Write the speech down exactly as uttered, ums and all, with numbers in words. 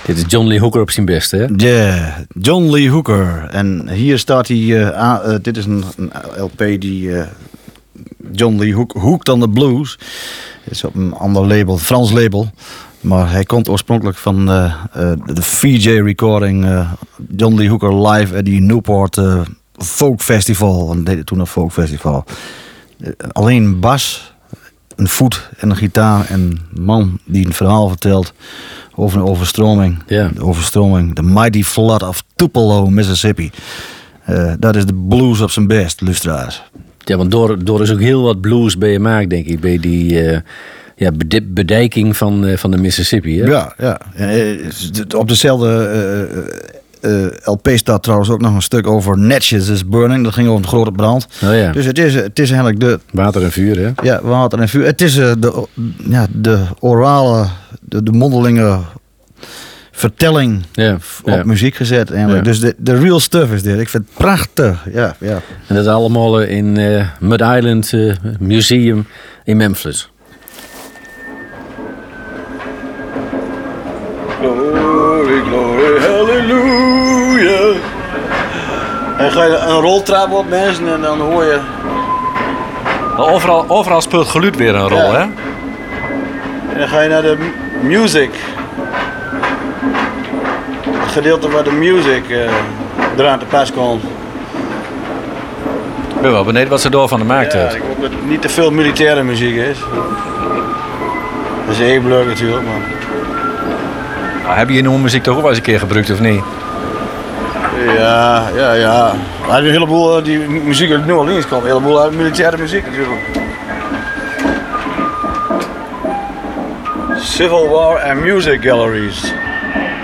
Dit is John Lee Hooker op zijn best, hè? Ja, yeah, John Lee Hooker. En hier staat hij... Uh, uh, dit is een, een L P die... Uh, John Lee Hook, Hooked on the Blues. Het is op een ander label, Frans label. Maar hij komt oorspronkelijk van uh, uh, de V J-recording. Uh, John Lee Hooker live at die Newport uh, Folk Festival. En deed het toen een Folk Festival. Uh, alleen bas, een voet en een gitaar. En een man die een verhaal vertelt over een overstroming. Yeah. De overstroming. The Mighty Flood of Tupelo, Mississippi. Uh, dat is de blues op zijn best, luisteraars. Ja, want door, door is ook heel wat blues bij je maakt, denk ik. Bij die uh, ja, bedijking van, uh, van de Mississippi. Hè? Ja, ja. Op dezelfde uh, uh, L P staat trouwens ook nog een stuk over Natchez is Burning. Dat ging over een grote brand. Oh, ja. Dus het is, het is eigenlijk de... Water en vuur, hè? Ja, water en vuur. Het is uh, de, ja, de orale, de, de mondelinge vertelling ja, op ja. muziek gezet. Ja. Dus de, de real stuff is dit. Ik vind het prachtig. Ja, ja. En dat is allemaal in uh, Mud Island uh, Museum in Memphis. Glory, glory, hallelujah. En ga je een roltrap op mensen en dan hoor je... Overal, overal speelt geluid weer een rol, ja. Hè? En dan ga je naar de music. Het gedeelte waar de music uh, eraan te pas komt. Ik ben wel benieuwd wat ze door van de markt ja, heeft. ik hoop dat het niet te veel militaire muziek is. Dat is even leuk natuurlijk, maar... Nou, heb je nieuwe muziek toch ook wel eens een keer gebruikt of niet? Ja, ja, ja. Er zijn een heleboel die muziek uit New Orleans komt. Een heleboel uit militaire muziek natuurlijk. Civil War and Music Galleries.